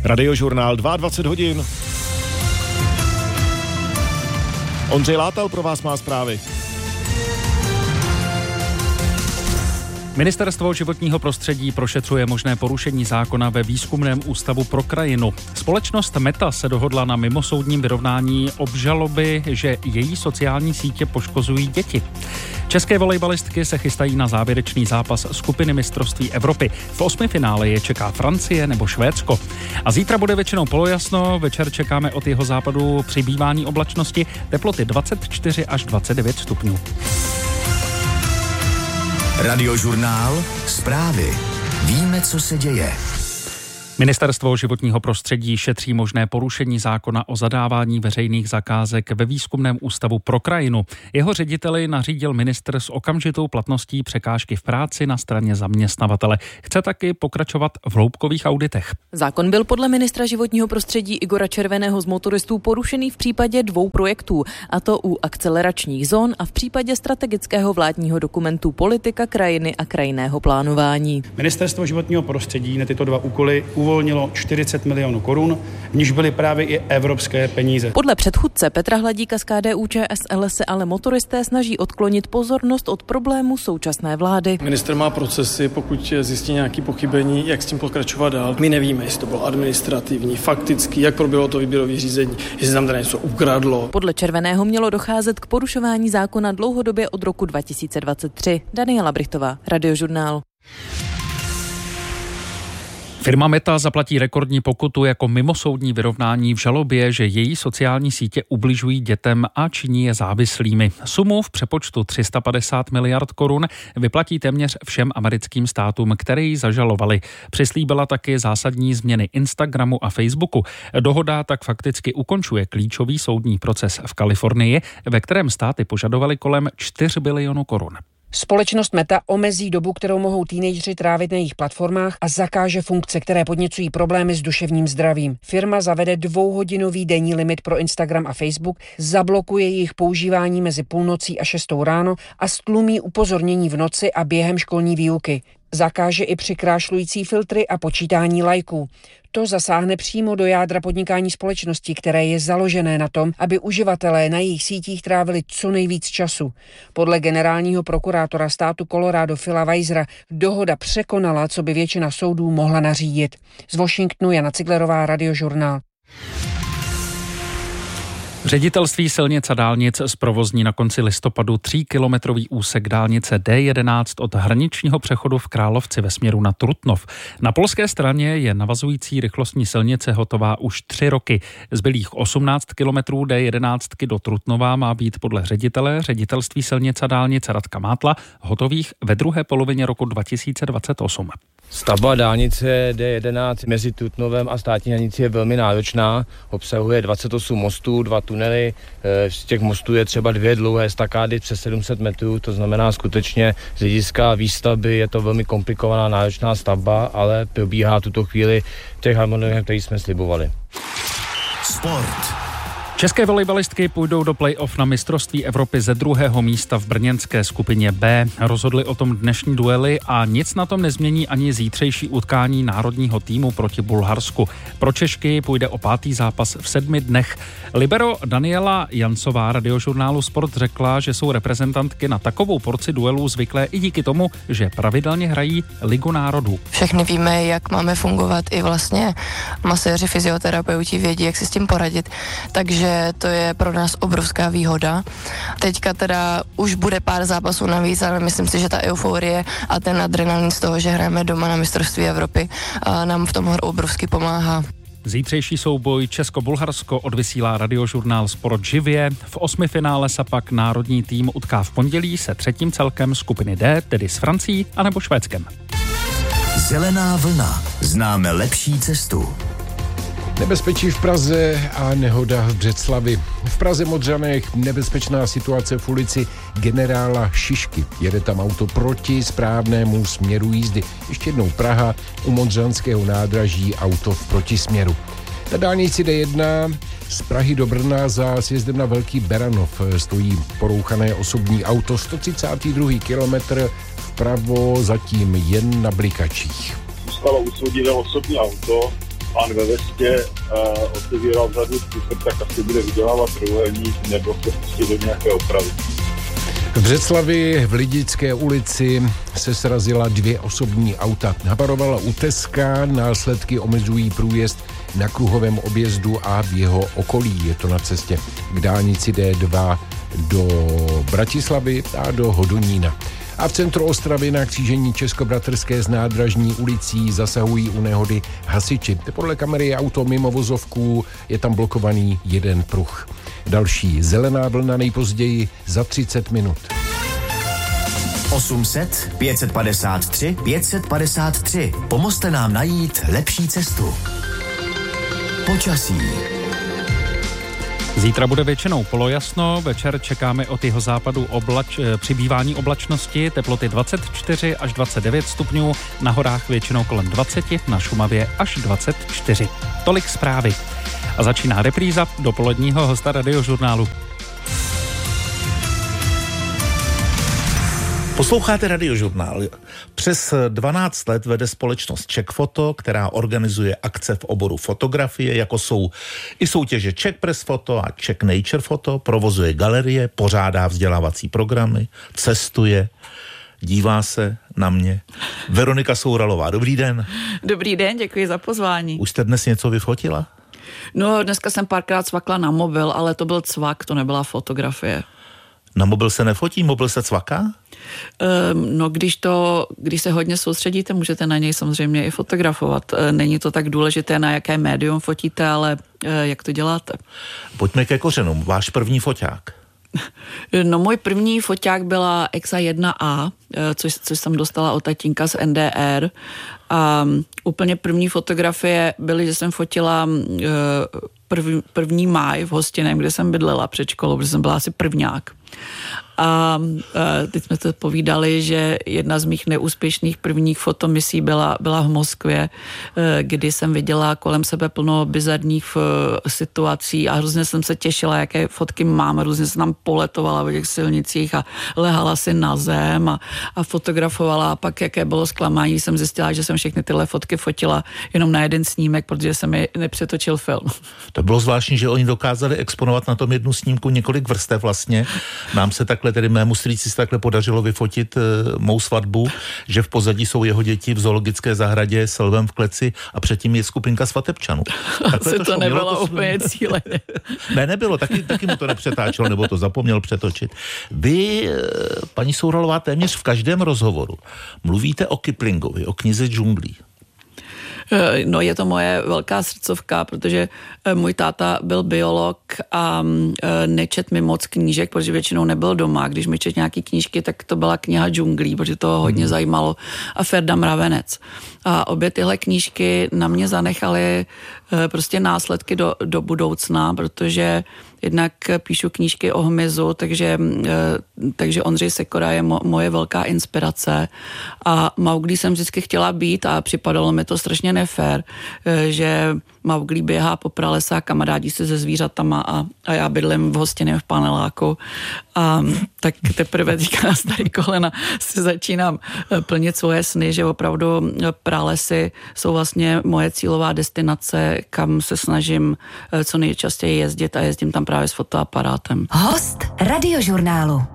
Radiožurnál 22 hodin. Ondřej Látal pro vás má zprávy. Ministerstvo životního prostředí prošetřuje možné porušení zákona ve Výzkumném ústavu pro krajinu. Společnost Meta se dohodla na mimosoudním vyrovnání obžaloby, že její sociální sítě poškozují děti. České volejbalistky se chystají na závěrečný zápas skupiny mistrovství Evropy. V 8. finále je čeká Francie nebo Švédsko. A zítra bude většinou polojasno, večer čekáme od jeho západu přibývání oblačnosti, teploty 24 až 29 stupňů. Radiožurnál, zprávy. Víme, co se děje. Ministerstvo životního prostředí šetří možné porušení zákona o zadávání veřejných zakázek ve Výzkumném ústavu pro krajinu. Jeho řediteli nařídil ministr s okamžitou platností překážky v práci na straně zaměstnavatele. Chce taky pokračovat v hloubkových auditech. Zákon byl podle ministra životního prostředí Igora Červeného z Motoristů porušený v případě 2 projektů, a to u akceleračních zón a v případě strategického vládního dokumentu Politika krajiny a krajinného plánování. Ministerstvo životního prostředí na tyto 2 úkoly uvolnilo 40 milionů korun, v níž byly právě i evropské peníze. Podle předchůdce Petra Hladíka z KDU-ČSL se ale motoristé snaží odklonit pozornost od problémů současné vlády. Ministr má procesy, pokud zjistí nějaké pochybení, jak s tím pokračovat dál. My nevíme, jestli to bylo administrativní, faktický, jak proběhlo to výběrové řízení, jestli tam tady něco ukradlo. Podle Červeného mělo docházet k porušování zákona dlouhodobě od roku 2023. Daniela Brichtová, Radiožurnál. Firma Meta zaplatí rekordní pokutu jako mimosoudní vyrovnání v žalobě, že její sociální sítě ubližují dětem a činí je závislými. Sumu v přepočtu 350 miliard korun vyplatí téměř všem americkým státům, které ji zažalovali. Přislíbila taky zásadní změny Instagramu a Facebooku. Dohoda tak fakticky ukončuje klíčový soudní proces v Kalifornii, ve kterém státy požadovaly kolem 4 bilionů korun. Společnost Meta omezí dobu, kterou mohou teenageři trávit na jejich platformách a zakáže funkce, které podněcují problémy s duševním zdravím. Firma zavede 2hodinový denní limit pro Instagram a Facebook, zablokuje jejich používání mezi půlnocí a 6 ráno a stlumí upozornění v noci a během školní výuky. Zakáže i přikrášlující filtry a počítání lajků. To zasáhne přímo do jádra podnikání společnosti, které je založené na tom, aby uživatelé na jejich sítích trávili co nejvíc času. Podle generálního prokurátora státu Colorado Phila Weisera dohoda překonala, co by většina soudů mohla nařídit. Z Washingtonu Jana Ciglerová, Radiožurnál. Ředitelství silnic a dálnic zprovozní na konci listopadu 3kilometrový úsek dálnice D11 od hraničního přechodu v Královci ve směru na Trutnov. Na polské straně je navazující rychlostní silnice hotová už 3 roky. Zbylých 18 kilometrů D11 do Trutnova má být podle ředitele ředitelství silnic a dálnic Radka Mátla hotových ve druhé polovině roku 2028. Stavba dálnice D11 mezi Trutnovem a státní hranicí je velmi náročná. Obsahuje 28 mostů, 2 tunely. Z těch mostů je třeba 2 dlouhé estakády přes 700 metrů. To znamená skutečně z hlediska výstavby je to velmi komplikovaná, náročná stavba, ale probíhá tuto chvíli v těch harmonogramech, který jsme slibovali. Sport. České volejbalistky půjdou do play-off na mistrovství Evropy ze 2. místa v brněnské skupině B. Rozhodly o tom dnešní duely a nic na tom nezmění ani zítřejší utkání národního týmu proti Bulharsku. Pro Češky půjde o 5. zápas v 7 dnech. Libero Daniela Jancová Radiožurnálu Sport řekla, že jsou reprezentantky na takovou porci duelů zvyklé i díky tomu, že pravidelně hrají Ligu národů. Všechny víme, jak máme fungovat, i vlastně maséři, fyzioterapeuti vědí, jak si s tím poradit, takže to je pro nás obrovská výhoda. Teďka teda už bude pár zápasů navíc, ale myslím si, že ta euforie a ten adrenalin z toho, že hrajeme doma na mistrovství Evropy, nám v tom obrovsky pomáhá. Zítřejší souboj Česko-Bulharsko odvysílá Radiožurnál Sport živě. V 8. finále se pak národní tým utká v pondělí se 3. celkem skupiny D, tedy s Francií anebo Švédskem. Zelená vlna. Známe lepší cestu. Nebezpečí v Praze a nehoda v Břeclavi. V Praze Modřanech nebezpečná situace v ulici Generála Šišky. Jede tam auto proti správnému směru jízdy. Ještě jednou Praha, u Modřanského nádraží auto v protisměru. Na dálnici D1 z Prahy do Brna za sjezdem na Velký Beranov stojí porouchané osobní auto. 132. kilometr vpravo, zatím jen na blikačích. Stalo usvodilé osobní auto pán ve vestě otevíral vzadu způsob, tak asi bude vydělávat trojúhelník nebo se pustit do nějaké opravy. V Břeclavi v Lidické ulici se srazila 2 osobní auta. Habarovala u Teska, následky omezují průjezd na kruhovém objezdu a v jeho okolí. Je to na cestě k dálnici D2 do Bratislavy a do Hodonína. A v centru Ostravy na křížení Českobratrské s Nádražní ulicí zasahují u nehody hasiči. Podle kamery auto mimo vozovku, je tam blokovaný jeden pruh. Další zelená vlna nejpozději za 30 minut. 800 553 553. Pomozte nám najít lepší cestu. Počasí. Zítra bude většinou polojasno, večer čekáme od jeho západu přibývání oblačnosti, teploty 24 až 29 stupňů, na horách většinou kolem 20, na Šumavě až 24. Tolik zprávy. A začíná repríza dopoledního hosta Radiožurnálu. Posloucháte Radiožurnál. Přes 12 let vede společnost Czech Photo, která organizuje akce v oboru fotografie, jako jsou i soutěže Czech Press Photo a Czech Nature Photo, provozuje galerie, pořádá vzdělávací programy, cestuje, dívá se na mě. Veronika Souralová, dobrý den. Dobrý den, děkuji za pozvání. Už jste dnes něco vyfotila? No, dneska jsem párkrát cvakla na mobil, ale to byl cvak, to nebyla fotografie. Na mobil se nefotí, mobil se cvaká? No, když se hodně soustředíte, můžete na něj samozřejmě i fotografovat. Není to tak důležité, na jaké médium fotíte, ale jak to děláte. Pojďme ke kořenům. Váš první foťák? No, můj první foťák byla Exa 1A, což jsem dostala od tatínka z NDR. A úplně první fotografie byly, že jsem fotila první máj v Hostiném, kde jsem bydlela před školou, protože jsem byla asi prvňák. A teď jsme to povídali, že jedna z mých neúspěšných prvních fotomisí byla v Moskvě, kdy jsem viděla kolem sebe plno bizarních situací a hrozně jsem se těšila, jaké fotky mám, různě jsem tam poletovala v těch silnicích a lehala si na zem a fotografovala a pak jaké bylo zklamání, jsem zjistila, že jsem všechny tyhle fotky fotila jenom na jeden snímek, protože se mi nepřetočil film. To bylo zvláštní, že oni dokázali exponovat na tom jednu snímku několik vrstev vlastně. Nám se takhle, tedy mému strýci se takhle podařilo vyfotit mou svatbu, že v pozadí jsou jeho děti v zoologické zahradě s lvem v kleci a předtím je skupinka svatebčanů. Asi to nebylo úplně cíleně. Ne, nebylo, taky mu to nepřetáčelo, nebo to zapomněl přetočit. Vy, paní Souralová, téměř v každém rozhovoru mluvíte o Kiplingovi, o knize džunglí. No, je to moje velká srdcovka, protože můj táta byl biolog a nečet mi moc knížek, protože většinou nebyl doma. Když mi čet nějaký knížky, tak to byla kniha džunglí, protože to hodně zajímalo, a Ferda Mravenec. A obě tyhle knížky na mě zanechaly prostě následky do budoucna, protože jednak píšu knížky o hmyzu, takže Ondřej Sekora je moje velká inspirace a Mauglí jsem vždycky chtěla být a připadalo mi to strašně nefér, že Mauglí běhá po pralese a kamarádí se se zvířatama a já bydlím v Hostinném v paneláku a tak teprve teďka na starý kolena si začínám plnit svoje sny, že opravdu pralesy jsou vlastně moje cílová destinace, kam se snažím co nejčastěji jezdit a jezdím tam právě s fotoaparátem. Host Radiožurnálu.